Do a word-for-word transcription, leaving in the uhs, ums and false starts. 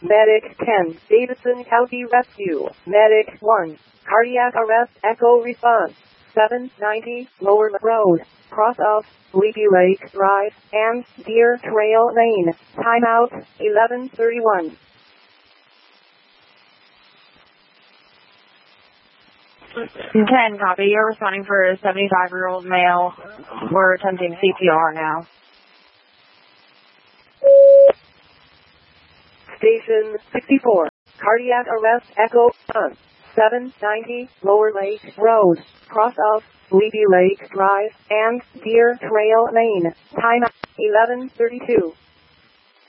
Medic ten, Davidson County Rescue. Medic one, cardiac arrest echo response. seven ninety, Lower Road, cross of Leafy Lake Drive and Deer Trail Lane. Timeout, eleven thirty-one. ten, copy. You're responding for a seventy-five-year-old male. We're attempting C P R now. Station sixty-four, cardiac arrest echo response. seven ninety, Lower Lake Road, cross of Leafy Lake Drive and Deer Trail Lane. Time eleven thirty-two.